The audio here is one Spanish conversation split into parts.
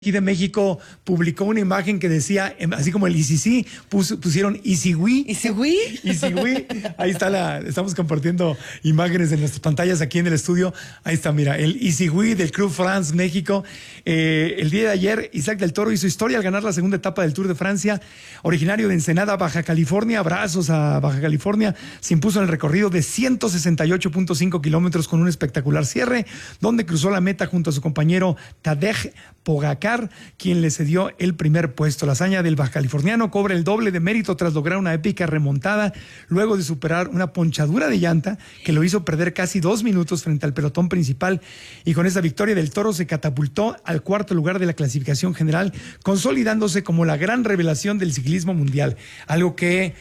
Aquí de México publicó una imagen que decía, así como el ICC, pusieron Isigüí. ¿Isigüí? Isigüí. Ahí está estamos compartiendo imágenes en nuestras pantallas aquí en el estudio. Ahí está, mira, el Isigüí del Club France México. El día de ayer, Isaac del Toro hizo historia al ganar la segunda etapa del Tour de Francia. Originario de Ensenada, Baja California, abrazos a Baja California, se impuso en el recorrido de 168.5 kilómetros con un espectacular cierre, donde cruzó la meta junto a su compañero Tadej Pogacar, quien le cedió el primer puesto. La hazaña del bajacaliforniano cobra el doble de mérito tras lograr una épica remontada luego de superar una ponchadura de llanta que lo hizo perder casi 2 minutos frente al pelotón principal, y con esa victoria del Toro se catapultó al cuarto lugar de la clasificación general, consolidándose como la gran revelación del ciclismo mundial. Algo que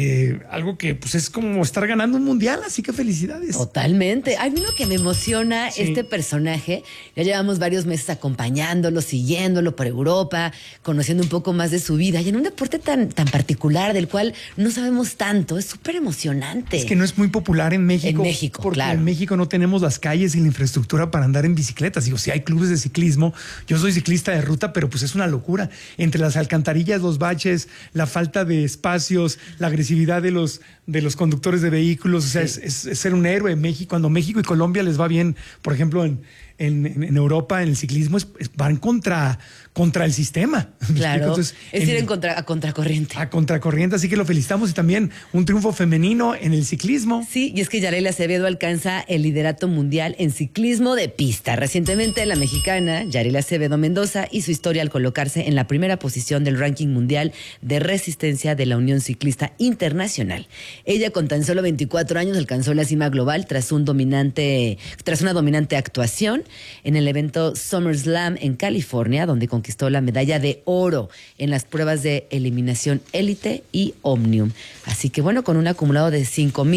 pues es como estar ganando un mundial, así que felicidades. Totalmente. Hay uno que me emociona, sí. Este personaje. Ya llevamos varios meses acompañándolo, siguiéndolo por Europa, conociendo un poco más de su vida, y en un deporte tan particular del cual no sabemos tanto. Es súper emocionante. Es que no es muy popular en México. En México, porque claro. En México no tenemos las calles y la infraestructura para andar en bicicletas. Digo, sí hay clubes de ciclismo. Yo soy ciclista de ruta, pero pues es una locura. Entre las alcantarillas, los baches, la falta de espacios, la agresividad de los conductores de vehículos. O sea, sí. es ser un héroe en México. Cuando México y Colombia les va bien, por ejemplo, en Europa, en el ciclismo, van contra el sistema. Claro, entonces, es ir a contracorriente. A contracorriente, así que lo felicitamos, y también un triunfo femenino en el ciclismo. Sí, y es que Yareli Acevedo alcanza el liderato mundial en ciclismo de pista. Recientemente la mexicana Yareli Acevedo Mendoza hizo historia al colocarse en la primera posición del ranking mundial de resistencia de la Unión Ciclista Internacional. Ella, con tan solo 24 años, alcanzó la cima global tras una dominante actuación en el evento SummerSlam en California, donde conquistó la medalla de oro en las pruebas de eliminación élite y Omnium. Así que bueno, con un acumulado de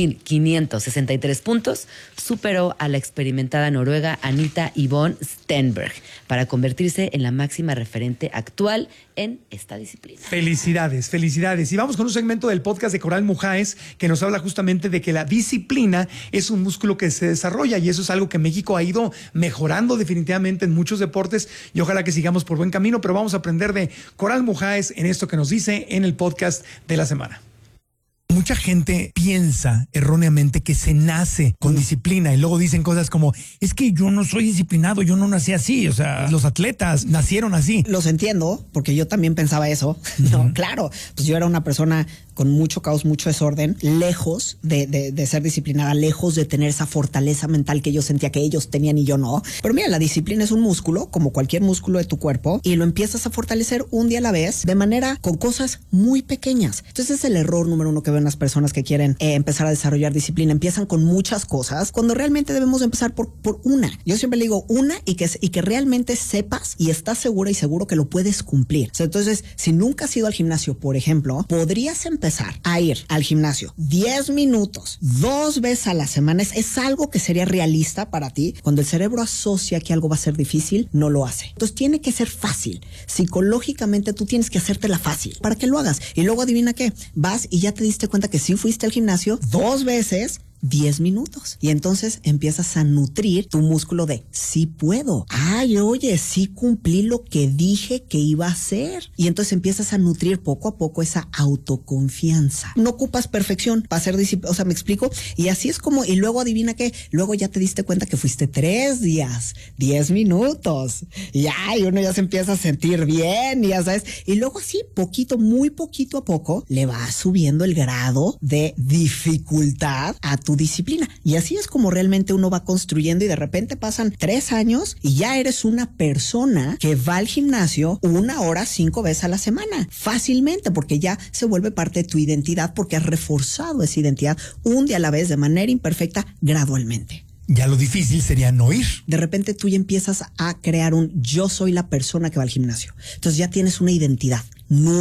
5.563 puntos, superó a la experimentada noruega Anita Yvonne Stenberg para convertirse en la máxima referente actual en esta disciplina. Felicidades, felicidades. Y vamos con un segmento del podcast de Coral Mujáez que nos habla justamente de que la disciplina es un músculo que se desarrolla, y eso es algo que México ha ido mejorando definitivamente en muchos deportes, y ojalá que sigamos por buen camino, pero vamos a aprender de Coral Mujáez en esto que nos dice en el podcast de la semana. Mucha gente piensa erróneamente que se nace con disciplina, y luego dicen cosas como, es que yo no soy disciplinado, yo no nací así. O sea, los atletas nacieron así. Los entiendo, porque yo también pensaba eso. No, claro, pues yo era una persona con mucho caos, mucho desorden, lejos de ser disciplinada, lejos de tener esa fortaleza mental que yo sentía que ellos tenían y yo no. Pero mira, la disciplina es un músculo, como cualquier músculo de tu cuerpo, y lo empiezas a fortalecer un día a la vez, de manera con cosas muy pequeñas. Entonces es el error número uno que ven las personas que quieren empezar a desarrollar disciplina. Empiezan con muchas cosas, cuando realmente debemos empezar por una. Yo siempre le digo una, y que realmente sepas y estás segura y seguro que lo puedes cumplir. O sea, entonces, si nunca has ido al gimnasio, por ejemplo, podrías empezar a ir al gimnasio 10 minutos, 2 veces a la semana. Es algo que sería realista para ti. Cuando el cerebro asocia que algo va a ser difícil, no lo hace. Entonces tiene que ser fácil. Psicológicamente tú tienes que hacértela fácil para que lo hagas. Y luego adivina qué, vas y ya te diste cuenta que sí fuiste al gimnasio 2 veces, 10 minutos. Y entonces empiezas a nutrir tu músculo de sí puedo. Ay, oye, sí cumplí lo que dije que iba a hacer. Y entonces empiezas a nutrir poco a poco esa autoconfianza. No ocupas perfección para ser disciplina. O sea, ¿me explico? Y así es como, y luego adivina qué, luego ya te diste cuenta que fuiste 3 días, 10 minutos. Y ay, uno ya se empieza a sentir bien, ya sabes. Y luego así, muy poquito a poco, le vas subiendo el grado de dificultad a tu disciplina. Y así es como realmente uno va construyendo, y de repente pasan 3 años y ya eres una persona que va al gimnasio 1 hora 5 veces a la semana. Fácilmente, porque ya se vuelve parte de tu identidad, porque has reforzado esa identidad un día a la vez, de manera imperfecta, gradualmente. Ya lo difícil sería no ir. De repente tú ya empiezas a crear yo soy la persona que va al gimnasio. Entonces ya tienes una identidad nueva,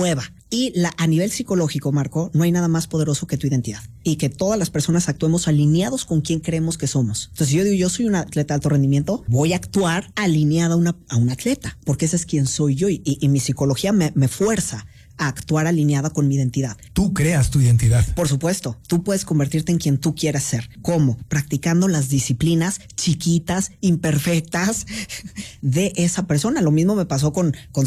Y a nivel psicológico, Marco, no hay nada más poderoso que tu identidad y que todas las personas actuemos alineados con quien creemos que somos. Entonces, yo digo, yo soy un atleta de alto rendimiento, voy a actuar alineada a un atleta, porque ese es quien soy yo y mi psicología me fuerza a actuar alineada con mi identidad. Tú creas tu identidad. Por supuesto, tú puedes convertirte en quien tú quieras ser. ¿Cómo? Practicando las disciplinas chiquitas, imperfectas de esa persona. Lo mismo me pasó con